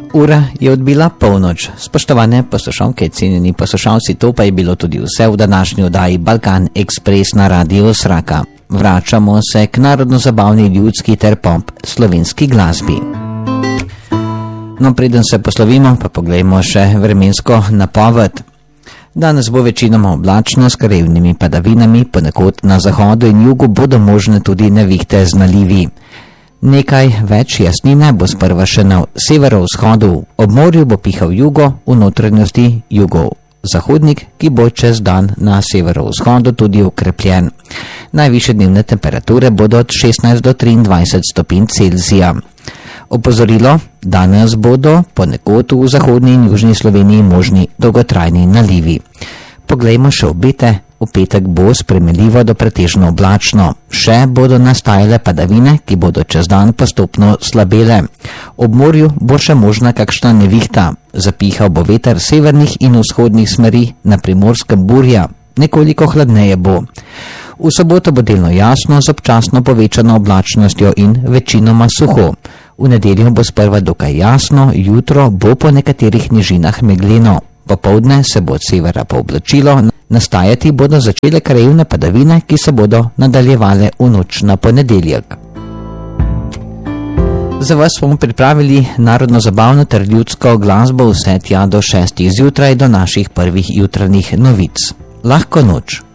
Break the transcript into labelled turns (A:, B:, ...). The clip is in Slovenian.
A: Ura je odbila polnoč. Spoštovane poslušalke, cenjeni poslušalci, to pa je bilo tudi vse v današnji oddaji Balkan Express na Radiu Sraka. Vračamo se k narodno-zabavni, ljudski ter pop slovenski glasbi. No, preden se poslovimo, pa poglejmo še vremensko napoved. Danes bo večinoma oblačno s krajevnimi padavinami, ponekod na zahodu in jugu bodo možne tudi nevihte z nalivi. Nekaj več jasnine bo sprva še na severovzhodu, ob morju bo pihal jugo, v notranjosti jugozahodnik, ki bo čez dan na severovzhodu tudi okrepljen. Najvišje dnevne temperature bodo od 16 do 23 stopinj Celzija. Opozorilo, danes bodo ponekod v zahodni in južni Sloveniji možni dolgotrajni nalivi. Poglejmo še obete. V petek bo spremenljivo do pretežno oblačno. Še bodo nastajale padavine, ki bodo čez dan postopno slabele. Ob morju bo še možna kakšna nevihta. Zapihal bo veter severnih in vzhodnih smeri, na Primorskem burja. Nekoliko hladneje bo. V soboto bo delno jasno z občasno povečano oblačnostjo in večinoma suho. V nedeljo bo sprva dokaj jasno, jutro bo po nekaterih nižinah megleno. Popoldne se bo od severa pooblačilo, nastajati bodo začele krajevne padavine, ki se bodo nadaljevale v noč na ponedeljek. Za vas smo pripravili narodno-zabavno ter ljudsko glasbo vse tja do 6 zjutraj do naših prvih jutranjih novic. Lahko noč.